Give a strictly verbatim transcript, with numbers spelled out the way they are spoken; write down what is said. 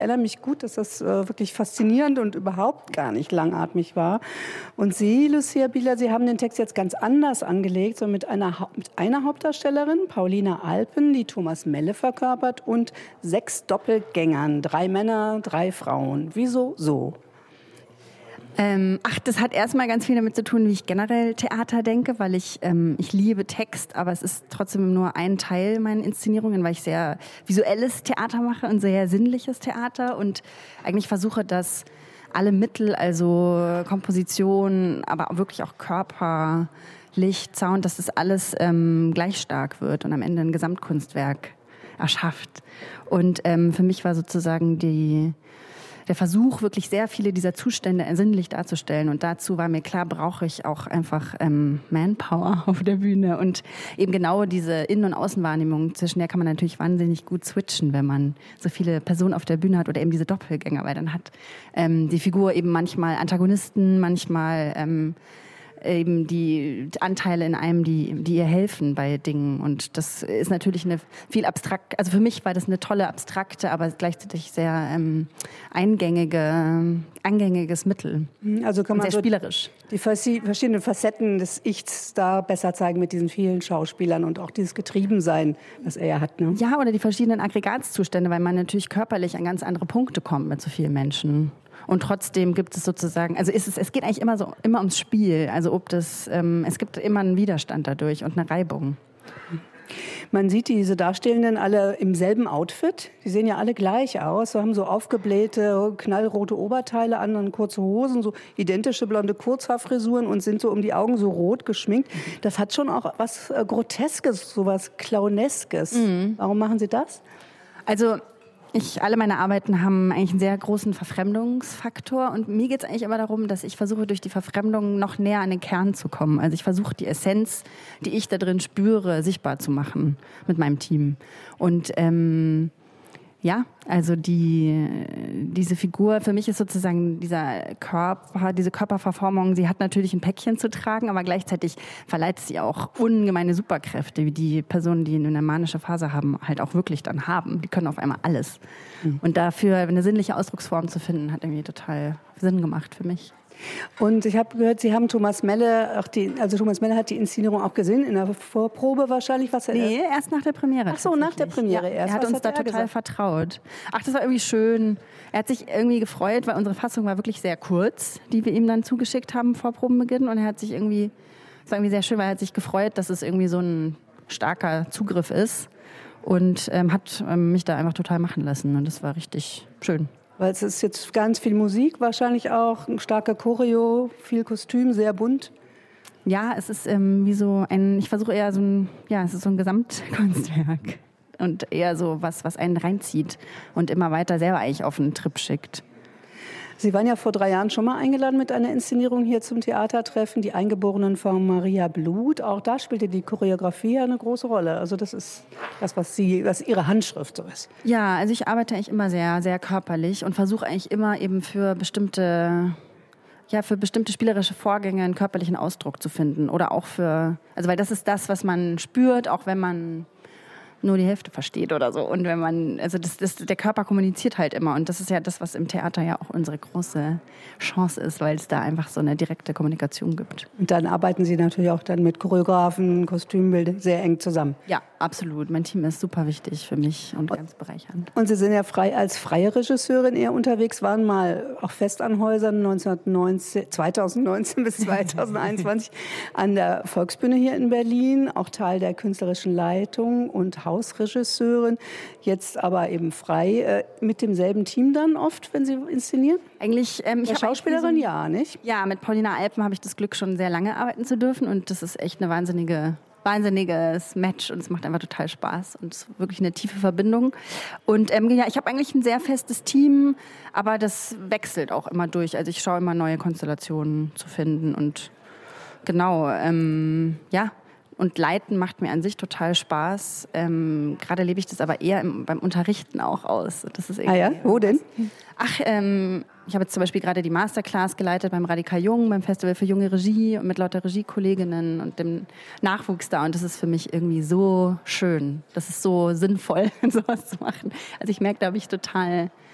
erinnere mich gut, dass das äh, wirklich faszinierend und überhaupt gar nicht langatmig war. Und Sie, Lucia Bieler, Sie haben den Text jetzt ganz anders angelegt, so mit einer, mit einer Hauptdarstellerin, Paulina Alpen, die Thomas Melle verkörpert, und sechs Doppelgängern, drei Männer, drei Frauen. Wieso so? Ähm, ach, das hat erstmal ganz viel damit zu tun, wie ich generell Theater denke, weil ich, ähm, ich liebe Text, aber es ist trotzdem nur ein Teil meiner Inszenierungen, weil ich sehr visuelles Theater mache und sehr sinnliches Theater und eigentlich versuche, dass alle Mittel, also Komposition, aber wirklich auch Körper, Licht, Sound, dass das alles ähm, gleich stark wird und am Ende ein Gesamtkunstwerk erschafft. Und ähm, für mich war sozusagen die der Versuch, wirklich sehr viele dieser Zustände sinnlich darzustellen. Und dazu war mir klar, brauche ich auch einfach ähm, Manpower auf der Bühne. Und eben genau diese Innen- und Außenwahrnehmung, zwischen der kann man natürlich wahnsinnig gut switchen, wenn man so viele Personen auf der Bühne hat oder eben diese Doppelgänger. Weil dann hat ähm, die Figur eben manchmal Antagonisten, manchmal ähm, eben die Anteile in einem, die, die ihr helfen bei Dingen. Und das ist natürlich eine viel abstrakt, also für mich war das eine tolle, abstrakte, aber gleichzeitig sehr ähm, eingängige, eingängiges Mittel. Also kann man sehr so spielerisch. Die verschiedenen Facetten des Ichs da besser zeigen mit diesen vielen Schauspielern und auch dieses Getriebensein, was er ja hat. Ne? Ja, oder die verschiedenen Aggregatzustände, weil man natürlich körperlich an ganz andere Punkte kommt mit so vielen Menschen. Und trotzdem gibt es sozusagen, also ist es, es geht eigentlich immer so, immer ums Spiel. Also ob das, ähm, es gibt immer einen Widerstand dadurch und eine Reibung. Man sieht diese Darstellenden alle im selben Outfit. Die sehen ja alle gleich aus. Sie haben so aufgeblähte, knallrote Oberteile an und kurze Hosen, so identische blonde Kurzhaarfrisuren und sind so um die Augen so rot geschminkt. Das hat schon auch was äh, Groteskes, so was Clowneskes. Mhm. Warum machen Sie das? Also Ich, alle meine Arbeiten haben eigentlich einen sehr großen Verfremdungsfaktor und mir geht es eigentlich immer darum, dass ich versuche, durch die Verfremdung noch näher an den Kern zu kommen. Also ich versuche, die Essenz, die ich da drin spüre, sichtbar zu machen mit meinem Team. Und ähm, ja, also die, diese Figur, für mich ist sozusagen dieser Körper, diese Körperverformung, sie hat natürlich ein Päckchen zu tragen, aber gleichzeitig verleiht sie auch ungemeine Superkräfte, wie die Personen, die eine manische Phase haben, halt auch wirklich dann haben. Die können auf einmal alles. Mhm. Und dafür eine sinnliche Ausdrucksform zu finden, hat irgendwie total Sinn gemacht für mich. Und ich habe gehört, Sie haben Thomas Melle, auch die, also Thomas Melle hat die Inszenierung auch gesehen, in der Vorprobe wahrscheinlich. Was nee, er, erst nach der Premiere. Ach so, nach der Premiere ja, erst. Er hat was uns hat da er total gesagt? vertraut. Ach, das war irgendwie schön. Er hat sich irgendwie gefreut, weil unsere Fassung war wirklich sehr kurz, die wir ihm dann zugeschickt haben vor Probenbeginn. Und er hat sich irgendwie, das war irgendwie sehr schön, weil er hat sich gefreut, dass es irgendwie so ein starker Zugriff ist. Und ähm, hat ähm, mich da einfach total machen lassen. Und das war richtig schön. Weil es ist jetzt ganz viel Musik, wahrscheinlich auch ein starker Choreo, viel Kostüm, sehr bunt. Ja, es ist ähm, wie so ein, ich versuche eher so ein, ja, es ist so ein Gesamtkunstwerk und eher so was, was einen reinzieht und immer weiter selber eigentlich auf einen Trip schickt. Sie waren ja vor drei Jahren schon mal eingeladen mit einer Inszenierung hier zum Theatertreffen, die Eingeborenen von Maria Blut. Auch da spielte die Choreografie eine große Rolle. Also das ist das, was, Sie, was Ihre Handschrift so ist. Ja, also ich arbeite eigentlich immer sehr, sehr körperlich und versuche eigentlich immer eben für bestimmte, ja, für bestimmte spielerische Vorgänge einen körperlichen Ausdruck zu finden. Oder auch für, also weil das ist das, was man spürt, auch wenn man nur die Hälfte versteht oder so. Und wenn man, also das, das, der Körper kommuniziert halt immer. Und das ist ja das, was im Theater ja auch unsere große Chance ist, weil es da einfach so eine direkte Kommunikation gibt. Und dann arbeiten Sie natürlich auch dann mit Choreografen, Kostümbildern sehr eng zusammen. Ja, absolut. Mein Team ist super wichtig für mich und ganz bereichernd. Und Sie sind ja frei als freie Regisseurin eher unterwegs, waren mal auch fest an Häusern neunzehnhundertneunzehn, zweitausendneunzehn bis zweitausendeinundzwanzig an der Volksbühne hier in Berlin, auch Teil der künstlerischen Leitung und Hausregisseurin, jetzt aber eben frei, äh, mit demselben Team dann oft, wenn Sie inszenieren? Eigentlich, ähm, ich ja, Schauspielerin, so, ja, nicht? Ja, mit Paulina Alpen habe ich das Glück, schon sehr lange arbeiten zu dürfen und das ist echt eine wahnsinnige, wahnsinniges Match und es macht einfach total Spaß und es ist wirklich eine tiefe Verbindung. Und ähm, ja, ich habe eigentlich ein sehr festes Team, aber das wechselt auch immer durch. Also ich schaue immer, neue Konstellationen zu finden und genau, ähm, ja, und Leiten macht mir an sich total Spaß. Ähm, gerade lebe ich das aber eher im, beim Unterrichten auch aus. Das ist ah ja, wo denn? Ach, ähm, ich habe jetzt zum Beispiel gerade die Masterclass geleitet beim Radikal Jung, beim Festival für junge Regie und mit lauter Regiekolleginnen und dem Nachwuchs da. Und das ist für mich irgendwie so schön. Das ist so sinnvoll, sowas zu machen. Also ich merke, da habe ich total